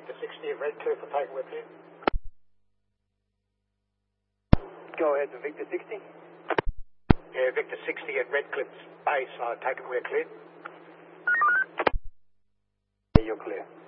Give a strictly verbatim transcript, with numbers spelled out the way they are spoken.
Victor sixty at Redcliffe will take with you. Go ahead to Victor sixty. Yeah, Victor sixty at Redcliffe's base. I'll take it we're clear. You're clear.